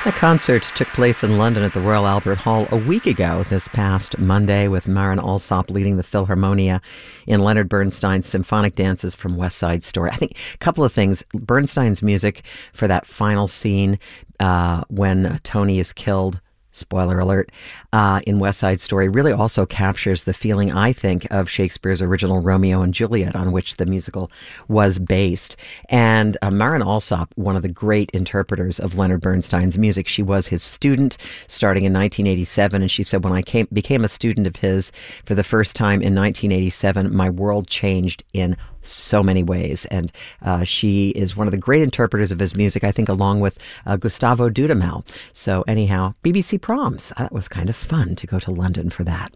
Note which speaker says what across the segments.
Speaker 1: A concert took place in London at the Royal Albert Hall a week ago, this past Monday, with Maren Alsop leading the Philharmonia in Leonard Bernstein's symphonic dances from West Side Story. I think a couple of things. Bernstein's music for that final scene when Tony is killed, spoiler alert, in West Side Story really also captures the feeling, I think, of Shakespeare's original Romeo and Juliet, on which the musical was based. And Maren Alsop, one of the great interpreters of Leonard Bernstein's music, she was his student starting in 1987, and she said, when I became a student of his for the first time in 1987, my world changed in so many ways. And she is one of the great interpreters of his music, I think, along with Gustavo Dudamel. So anyhow, BBC Proms. That was kind of fun to go to London for that.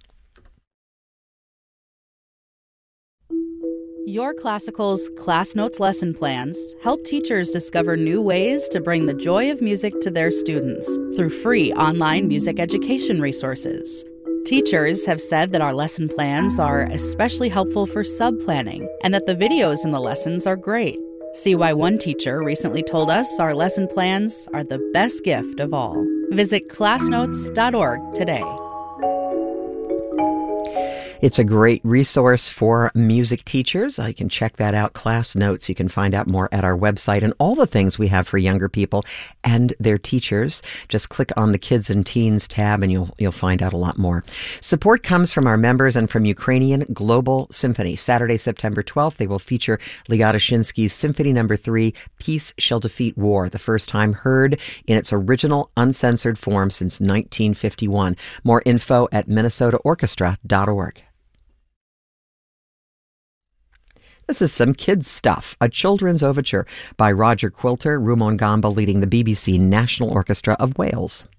Speaker 2: Your Classical's Class Notes lesson plans help teachers discover new ways to bring the joy of music to their students through free online music education resources. Teachers have said that our lesson plans are especially helpful for sub-planning and that the videos in the lessons are great. See why one teacher recently told us our lesson plans are the best gift of all. Visit classnotes.org today.
Speaker 1: It's a great resource for music teachers. You can check that out, Class Notes. You can find out more at our website and all the things we have for younger people and their teachers. Just click on the Kids and Teens tab and you'll find out a lot more. Support comes from our members and from Ukrainian Global Symphony. Saturday, September 12th, they will feature Lyadashinsky's Symphony No. 3, Peace Shall Defeat War, the first time heard in its original uncensored form since 1951. More info at minnesotaorchestra.org. This is some kids' stuff, a children's overture by Roger Quilter, Rumon Gamba leading the BBC National Orchestra of Wales.